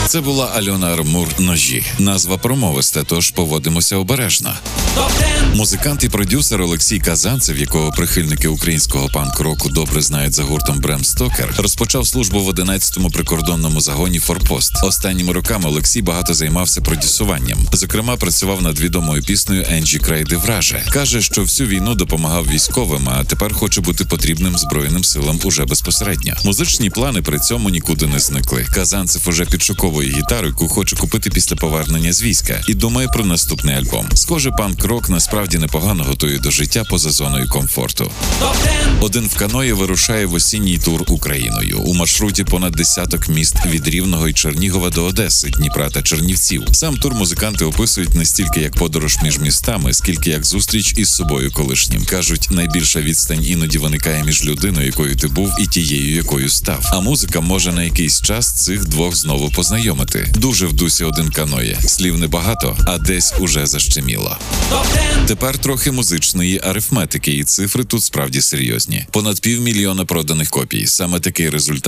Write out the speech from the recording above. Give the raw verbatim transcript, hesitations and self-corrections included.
Це була Альона Армур «Ножі». Назва промовиста, тож поводимося обережно. Музикант і продюсер Олексій Казанцев, якого прихильники українського панк-року добре знають за гуртом Брем Стокер, розпочав службу в одинадцятому прикордонному загоні «Форпост». Останніми роками Олексій багато займався продюсуванням. Зокрема, працював над відомою піснею Енджі Крейди «Враже». Каже, що всю війну допомагав військовим, а тепер хоче бути потрібним Збройним силам уже безпосередньо. Музичні плани при цьому нікуди не зникли. Казанцев уже підшуковує гітару, яку хоче купити після повернення з війська, і думає про наступний альбом. Схоже, панк-рок насправді непогано готує до життя поза зоною комфорту. Один в каної вирушає в осінній тур Україною. У маршруті понад десяток міст від Рівного і Чернігова до Одеси, Дніпра та Чернівців. Сам тур музиканти описують не стільки як подорож між містами, скільки як зустріч із собою колишнім. Кажуть, найбільша відстань іноді виникає між людиною, якою ти був, і тією, якою став. А музика може на якийсь час цих двох знову познайомити. Дуже в дусі один каноє. Слів небагато, а десь уже защеміло. Тепер трохи музичної арифметики, і цифри тут справді серйозні. Понад півмільйона проданих копій. Саме такий результат